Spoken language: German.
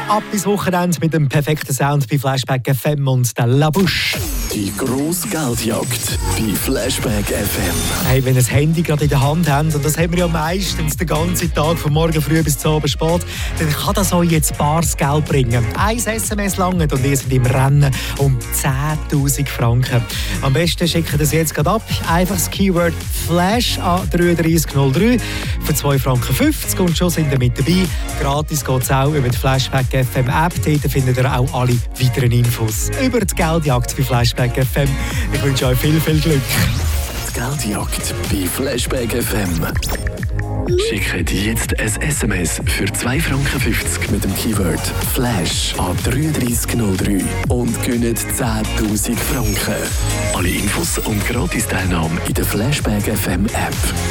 Ab bis Wochenende mit dem perfekten Sound bei Flashback FM und der La Bouche. Die grosse Geldjagd bei Flashback FM. Hey, wenn ihr das Handy gerade in der Hand habt, und das haben wir ja meistens den ganzen Tag, von morgen früh bis zum Abend spät, dann kann das euch jetzt bares Geld bringen. Ein SMS langt und ihr seid im Rennen um 10'000 Franken. Am besten schickt ihr das jetzt gerade ab. Einfach das Keyword Flash an 3303 für 2,50 Franken und schon sind ihr mit dabei. Gratis geht es auch über die Flashback FM App. Dort findet ihr auch alle weiteren Infos über die Geldjagd bei Flashback FM. Ich wünsche euch viel, viel Glück. Die Geldjagd bei Flashback FM. Schickt jetzt ein SMS für 2,50 Franken mit dem Keyword Flash an 3303 und gönnt 10'000 Franken. Alle Infos und Gratis-Teilnahme in der Flashback FM App.